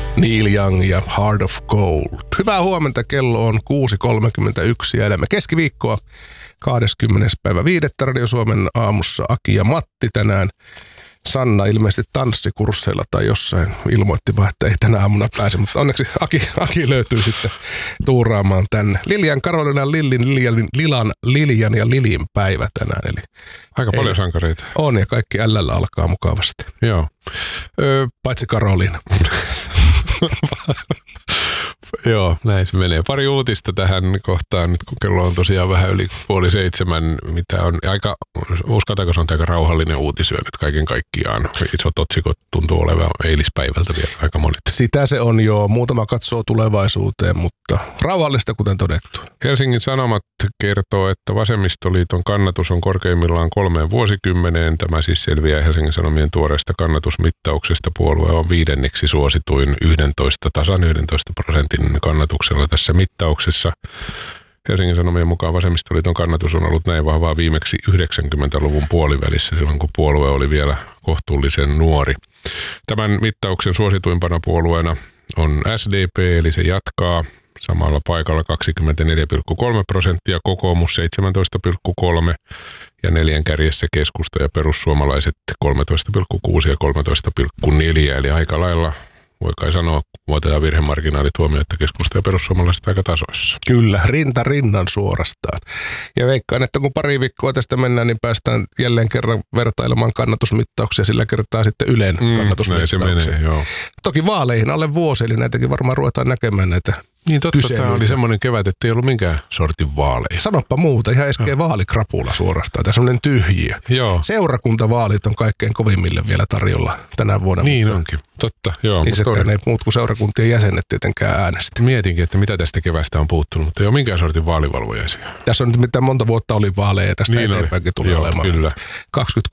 Neil Young ja Heart of Gold. Hyvää huomenta, kello on 6.31 ja elämme keskiviikkoa 20. päivä 5. Radio Suomen aamussa Aki ja Matti tänään. Sanna ilmeisesti tanssikursseilla tai jossain ilmoitti vaan, että ei tänä aamuna pääse, mutta onneksi Aki löytyy sitten tuuraamaan tänne. Lilian, Karoliina, Lilian ja Lilin päivä tänään. Eli aika paljon sankareita. On ja kaikki LL alkaa mukavasti. Joo. Paitsi Karoliina. Joo, näin se menee. Pari uutista tähän kohtaan, nyt kun kello on tosiaan vähän yli 6:30, mitä on aika, uskaltaako sanoa, aika rauhallinen uutisyö nyt kaiken kaikkiaan. Isot otsikot tuntuu olevan eilispäivältä vielä aika monet. Sitä se on jo. Muutama katsoo tulevaisuuteen, mutta rauhallista kuten todettu. Helsingin Sanomat kertoo, että Vasemmistoliiton kannatus on korkeimmillaan 3 vuosikymmeneen. Tämä siis selviää Helsingin Sanomien tuoreesta kannatusmittauksesta. Puolue on 5. suosituin tasan 11% kannatuksella tässä mittauksessa. Helsingin Sanomien mukaan Vasemmistoliiton kannatus on ollut näin vahvaa viimeksi 90-luvun puolivälissä, silloin kun puolue oli vielä kohtuullisen nuori. Tämän mittauksen suosituimpana puolueena on SDP, eli se jatkaa samalla paikalla 24,3%, kokoomus 17,3% ja 4 kärjessä keskusta ja perussuomalaiset 13,6% ja 13,4%, eli aika lailla voi kai sanoa, vuoteen virhemarginaalit huomioon, että keskusta ja perussuomalaiset aika tasoissa. Kyllä, rinta rinnan suorastaan. Ja veikkaan, että kun pari viikkoa tästä mennään, niin päästään jälleen kerran vertailemaan kannatusmittauksia, sillä kertaa sitten Ylen kannatusmittauksia. Näin se menee, joo. Toki vaaleihin alle vuosi, eli näitäkin varmaan ruvetaan näkemään näitä. Niin totta, tämä oli semmoinen kevät, että ei ollut minkään sortin vaaleja. Sanoppa muuta, ihan äsken vaalikrapula suorastaan, tämä semmoinen tyhjiö. Joo. Seurakuntavaalit on kaikkein kovimmille vielä tarjolla tänä vuonna. Niin mutta onkin, totta, joo. Ei muut kuin seurakuntien jäsenet tietenkään äänestä. Mietinkin, että mitä tästä kevästä on puuttunut, mutta ei ole minkään sortin vaalivalvojaisia. Tässä on nyt mitään monta vuotta oli vaaleja ja tästä niin eteenpäinkin tulee olemaan. Kyllä.